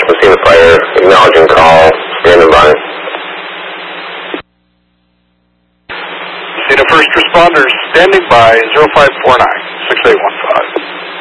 Messina Fire, acknowledging call, standing by. Messina first responders, standing by, 0549, 6815.